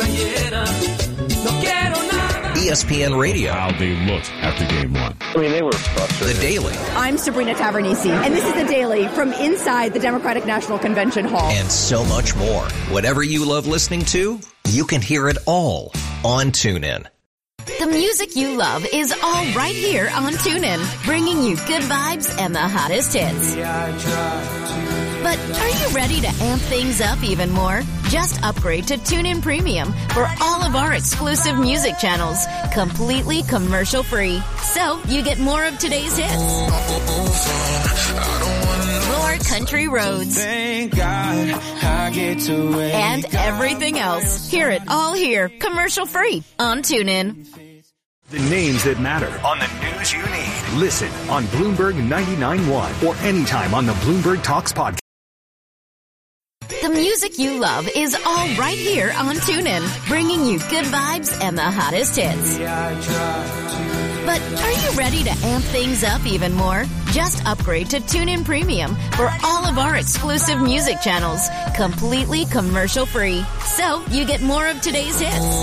ESPN Radio. How they looked after game one. I mean, they were frustrated. The Daily. I'm Sabrina Tavernisi, and this is The Daily from inside the Democratic National Convention Hall. And so much more. Whatever you love listening to, you can hear it all on TuneIn. The music you love is all right here on TuneIn, bringing you good vibes and the hottest hits. But are you ready to amp things up even more? Just upgrade to TuneIn Premium for all of our exclusive music channels, completely commercial-free. So you get more of today's hits, more country roads, Thank God I get to wake and everything else. Hear it all here, commercial-free on TuneIn. The names that matter on the news you need. Listen on Bloomberg 99.1 or anytime on the Bloomberg Talks podcast. The music you love is all right here on TuneIn, bringing you good vibes and the hottest hits. But are you ready to amp things up even more? Just upgrade to TuneIn Premium for all of our exclusive music channels, completely commercial-free. So you get more of today's hits,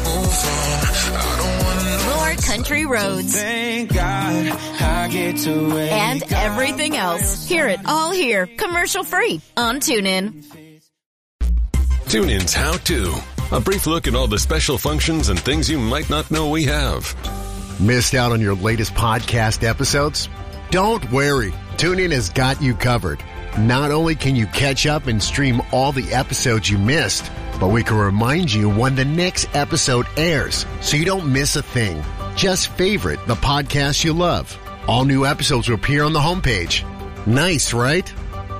more country roads, Thank God I get to wake and everything else. Hear it all here, commercial-free on TuneIn. TuneIn's How To. A brief look at all the special functions and things you might not know we have. Missed out on your latest podcast episodes? Don't worry. TuneIn has got you covered. Not only can you catch up and stream all the episodes you missed, but we can remind you when the next episode airs so you don't miss a thing. Just favorite the podcast you love. All new episodes will appear on the homepage. Nice, right?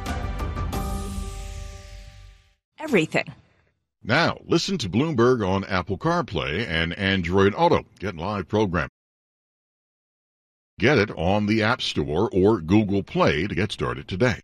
Everything. Now, listen to Bloomberg on Apple CarPlay and Android Auto. Get live programming. Get it on the App Store or Google Play to get started today.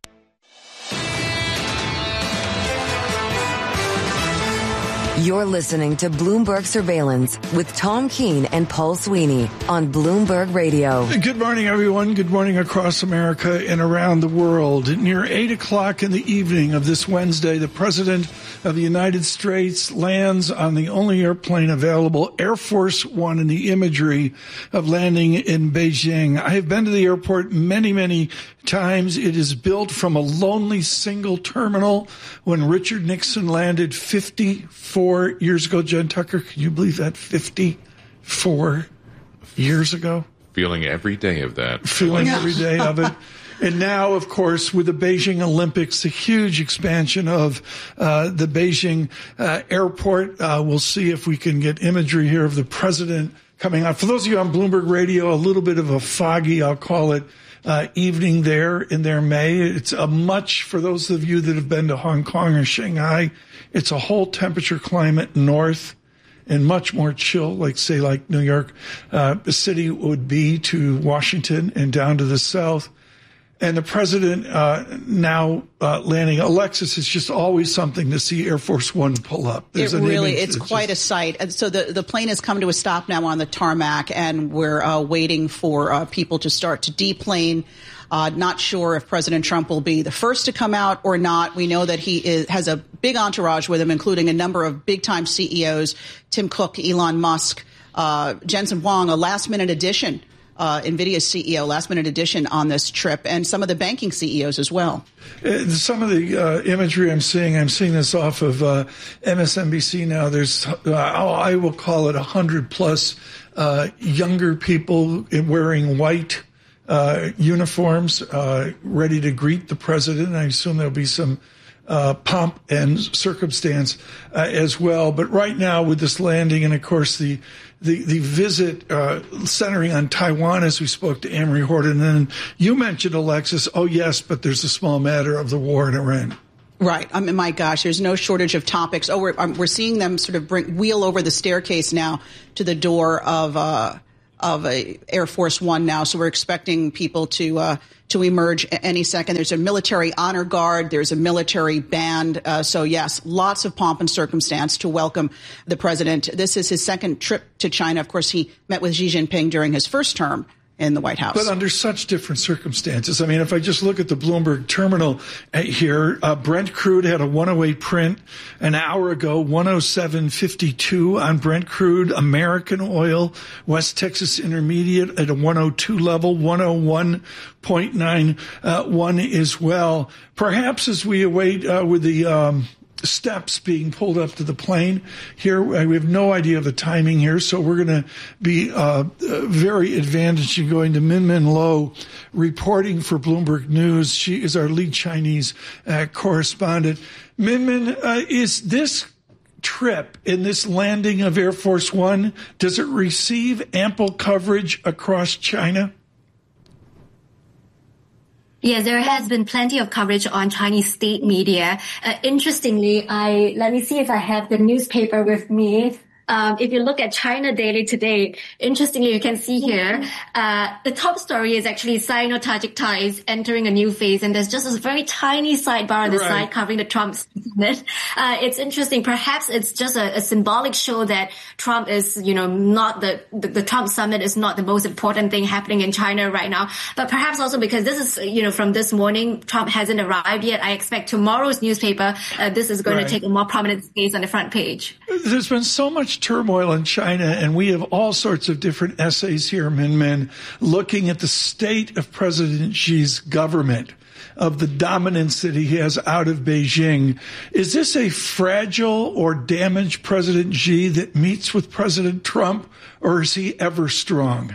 You're listening to Bloomberg Surveillance with Tom Keene and Paul Sweeney on Bloomberg Radio. Good morning, everyone. Good morning across America and around the world. Near 8 o'clock in the evening of this Wednesday, the President of the United States lands on the only airplane available, Air Force One, in the imagery of landing in Beijing. I have been to the airport many, many times. It is built from a lonely single terminal when Richard Nixon landed 54 years ago. Jen Tucker, can you believe that? 54 years ago? Feeling every day of that. Feeling every day of it. And now, of course, with the Beijing Olympics, the huge expansion of the Beijing airport. We'll see if we can get imagery here of the president coming out. For those of you on Bloomberg Radio, a little bit of a foggy, I'll call it, evening there in their May. It's a much, for those of you that have been to Hong Kong or Shanghai, it's a whole temperature climate north and much more chill, like New York City would be to Washington and down to the south. and the president now landing. Alexis, it's just always something to see Air Force One pull up. It's quite a sight. And so the plane has come to a stop now on the tarmac, and we're waiting for people to start to deplane. Not sure if President Trump will be the first to come out or not. We know that he has a big entourage with him, including a number of big-time CEOs, Tim Cook, Elon Musk, Jensen Huang, a last-minute addition. NVIDIA's CEO, last-minute addition on this trip, and some of the banking CEOs as well. Some of the imagery I'm seeing this off of MSNBC now. There's, I will call it 100-plus younger people wearing white uniforms, ready to greet the president. I assume there'll be some pomp and circumstance as well. But right now, with this landing, and of course the visit centering on Taiwan, as we spoke to Amory Horton, and you mentioned, Alexis, oh yes, but there's a small matter of the war in Iran. Right. I mean, my gosh, there's no shortage of topics. Oh, we're seeing them sort of wheel over the staircase now to the door of a Air Force One now. So we're expecting people to emerge any second. There's a military honor guard. There's a military band. So yes, lots of pomp and circumstance to welcome the president. This is his second trip to China. Of course, he met with Xi Jinping during his first term in the White House. But under such different circumstances. I mean, if I just look at the Bloomberg terminal here, Brent crude had a 108 print an hour ago, 107.52 on Brent crude. American oil, West Texas Intermediate at a 102 level, 101.91 as well. Perhaps as we await with the steps being pulled up to the plane here. We have no idea of the timing here, so we're going to be very advantaged in going to Min Lo, reporting for Bloomberg News. She is our lead Chinese correspondent. Min, is this trip in this landing of Air Force One, does it receive ample coverage across China? Yes, there has been plenty of coverage on Chinese state media. Interestingly, let me see if I have the newspaper with me. If you look at China Daily today, interestingly, you can see here, the top story is actually Sino-Tajik ties entering a new phase. And there's just a very tiny sidebar on the side covering the Trump summit. It's interesting. Perhaps it's just a symbolic show that Trump is, not the Trump summit is not the most important thing happening in China right now. But perhaps also because this is, from this morning, Trump hasn't arrived yet. I expect tomorrow's newspaper, this is going to take a more prominent space on the front page. There's been so much turmoil in China, and we have all sorts of different essays here, Min, looking at the state of President Xi's government, of the dominance that he has out of Beijing. Is this a fragile or damaged President Xi that meets with President Trump, or is he ever strong?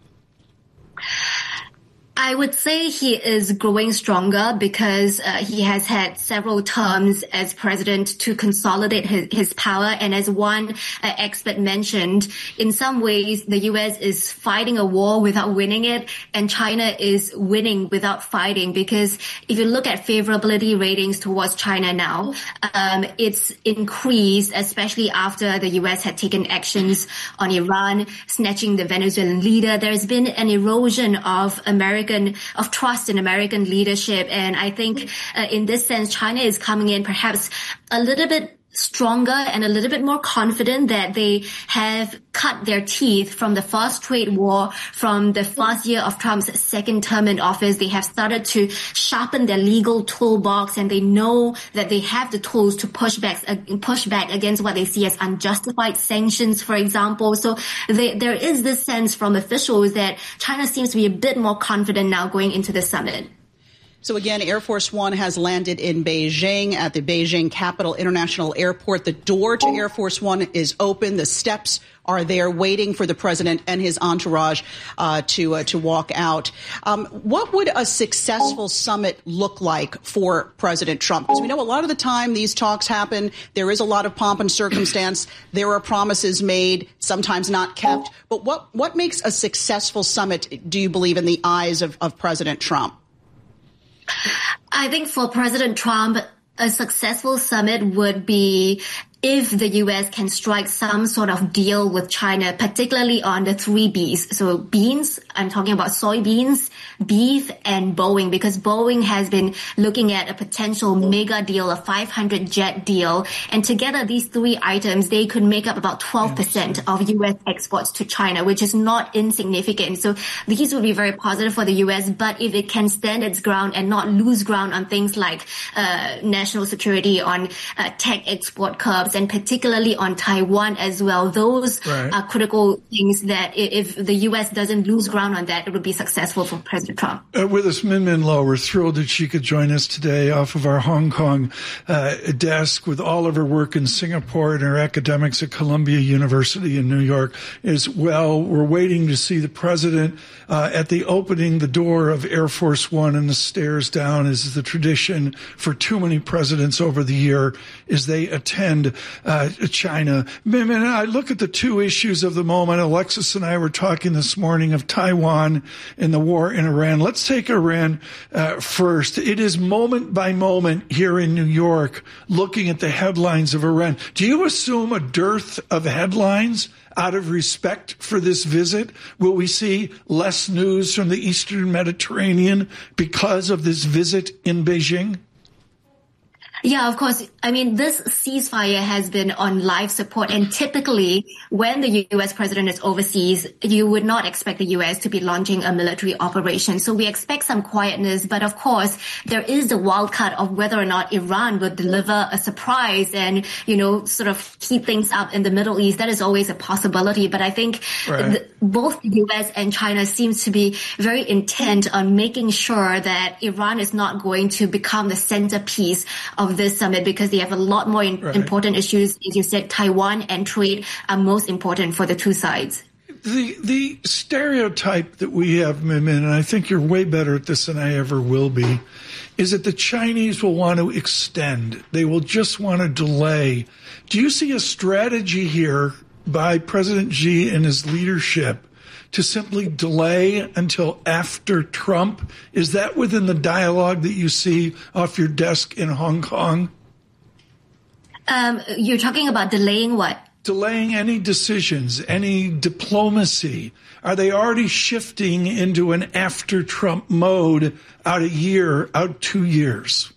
I would say he is growing stronger because he has had several terms as president to consolidate his power. And as one expert mentioned, in some ways, the U.S. is fighting a war without winning it, and China is winning without fighting. Because if you look at favorability ratings towards China now, it's increased, especially after the U.S. had taken actions on Iran, snatching the Venezuelan leader. There's been an erosion of trust in American leadership. And I think in this sense, China is coming in perhaps a little bit stronger and a little bit more confident that they have cut their teeth from the first trade war, from the first year of Trump's second term in office. They have started to sharpen their legal toolbox, and they know that they have the tools to push back against what they see as unjustified sanctions, for example. So there is this sense from officials that China seems to be a bit more confident now going into the summit. So again, Air Force One has landed in Beijing at the Beijing Capital International Airport. The door to Air Force One is open. The steps are there waiting for the president and his entourage to walk out. What would a successful summit look like for President Trump? Because we know a lot of the time these talks happen. There is a lot of pomp and circumstance. There are promises made, sometimes not kept. But what makes a successful summit, do you believe, in the eyes of President Trump? I think for President Trump, a successful summit would be if the U.S. can strike some sort of deal with China, particularly on the 3 Bs. So beans, I'm talking about soybeans, beef, and Boeing, because Boeing has been looking at a potential mega deal, a 500 jet deal. And together, these 3 items, they could make up about 12% of U.S. exports to China, which is not insignificant. So these would be very positive for the U.S., but if it can stand its ground and not lose ground on things like national security, on tech export curbs, and particularly on Taiwan as well. Those are critical things that if the U.S. doesn't lose ground on that, it would be successful for President Trump. With us, Min Min Lo. We're thrilled that she could join us today off of our Hong Kong desk with all of her work in Singapore and her academics at Columbia University in New York as well. We're waiting to see the president at the opening the door of Air Force One and the stairs down, as is the tradition for too many presidents over the year, as they attend China. And I look at the 2 issues of the moment. Alexis and I were talking this morning of Taiwan and the war in Iran. Let's take Iran first. It is moment by moment here in New York, looking at the headlines of Iran. Do you assume a dearth of headlines out of respect for this visit? Will we see less news from the Eastern Mediterranean because of this visit in Beijing? Yeah, of course. I mean, this ceasefire has been on life support, and typically when the U.S. president is overseas, you would not expect the U.S. to be launching a military operation. So we expect some quietness, but of course, there is the wild card of whether or not Iran would deliver a surprise and, sort of keep things up in the Middle East. That is always a possibility, but I think both the U.S. and China seems to be very intent on making sure that Iran is not going to become the centerpiece of this summit, because they have a lot more important issues. As you said, Taiwan and trade are most important for the 2 sides. The stereotype that we have, Min Min, and I think you're way better at this than I ever will be, is that the Chinese will want to extend. They will just want to delay. Do you see a strategy here by President Xi and his leadership to simply delay until after Trump? Is that within the dialogue that you see off your desk in Hong Kong? You're talking about delaying what? Delaying any decisions, any diplomacy. Are they already shifting into an after Trump mode out a year, out 2 years?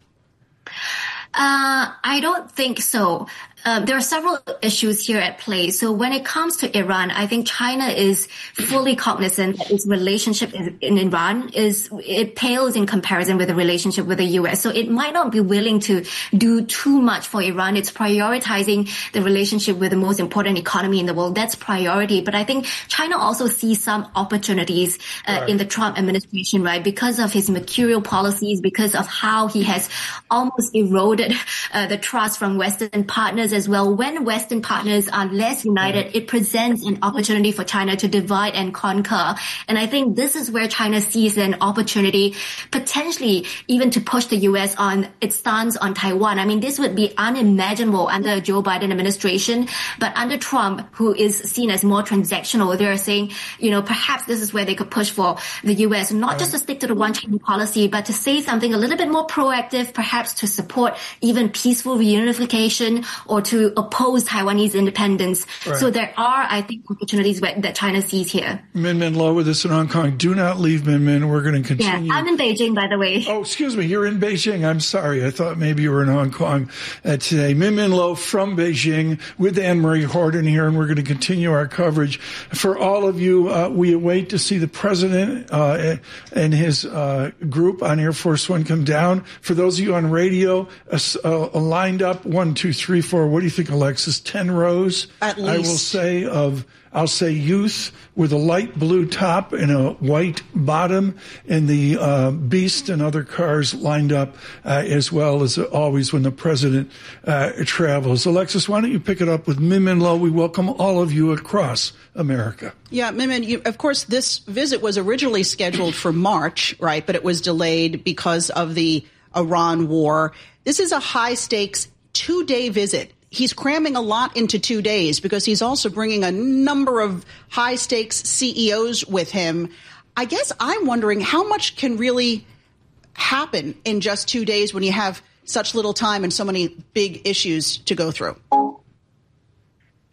I don't think so. There are several issues here at play. So when it comes to Iran, I think China is fully cognizant that its relationship in Iran it pales in comparison with the relationship with the U.S. So it might not be willing to do too much for Iran. It's prioritizing the relationship with the most important economy in the world. That's priority. But I think China also sees some opportunities in the Trump administration, right? Because of his mercurial policies, because of how he has almost eroded the trust from Western partners as well. When Western partners are less united, it presents an opportunity for China to divide and conquer. And I think this is where China sees an opportunity, potentially even to push the U.S. on its stance on Taiwan. I mean, this would be unimaginable under a Joe Biden administration, but under Trump, who is seen as more transactional, they're saying, perhaps this is where they could push for the U.S. not just to stick to the one China policy, but to say something a little bit more proactive, perhaps to support even peaceful reunification or to oppose Taiwanese independence. So there are, I think, opportunities that China sees here. Min Min Lo with us in Hong Kong. Do not leave, Min Min. We're going to continue. Yeah, I'm in Beijing, by the way. Oh, excuse me. You're in Beijing. I'm sorry. I thought maybe you were in Hong Kong today. Min Min Lo from Beijing with Anne-Marie Horton here, and we're going to continue our coverage. For all of you, we await to see the president and his group on Air Force One come down. For those of you on radio, lined up 1, 2, 3, 4. What do you think, Alexis? 10 rows? At least. I will say I'll say youth with a light blue top and a white bottom, and the Beast and other cars lined up as well as always when the president travels. Alexis, why don't you pick it up with Min Min Lo? We welcome all of you across America. Yeah, Min Min, of course, this visit was originally scheduled for March, right? But it was delayed because of the Iran war. This is a high-stakes 2-day visit. He's cramming a lot into 2 days because he's also bringing a number of high-stakes CEOs with him. I guess I'm wondering how much can really happen in just 2 days when you have such little time and so many big issues to go through.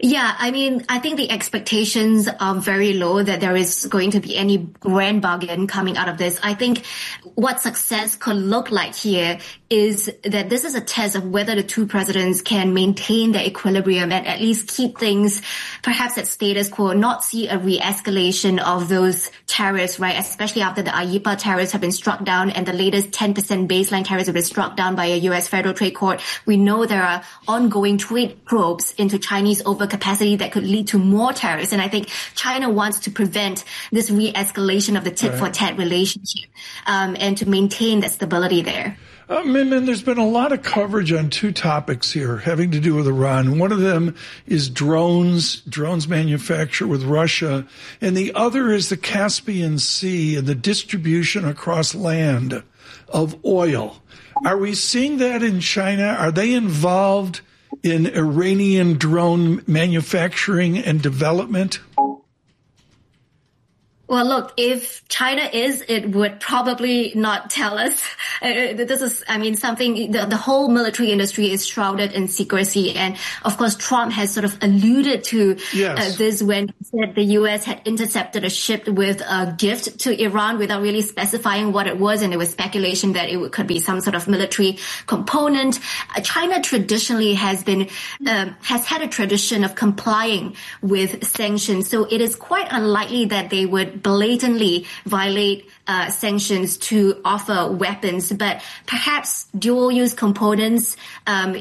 Yeah, I mean, I think the expectations are very low that there is going to be any grand bargain coming out of this. I think what success could look like here is that this is a test of whether the two presidents can maintain their equilibrium and at least keep things perhaps at status quo, not see a re-escalation of those tariffs, right? Especially after the IEEPA tariffs have been struck down and the latest 10% baseline tariffs have been struck down by a U.S. federal trade court. We know there are ongoing trade probes into Chinese overcapacity that could lead to more tariffs. And I think China wants to prevent this re-escalation of the tit-for-tat relationship, and to maintain that stability there. Min Min, there's been a lot of coverage on two topics here having to do with Iran. One of them is drones manufactured with Russia, and the other is the Caspian Sea and the distribution across land of oil. Are we seeing that in China? Are they involved in Iranian drone manufacturing and development? Well, look, if China is, it would probably not tell us. This is, I mean, something, the whole military industry is shrouded in secrecy. And of course, Trump has sort of alluded to this when he said the U.S. had intercepted a ship with a gift to Iran without really specifying what it was. And there was speculation that it could be some sort of military component. China traditionally has had a tradition of complying with sanctions. So it is quite unlikely that they would blatantly violate sanctions to offer weapons, but perhaps dual-use components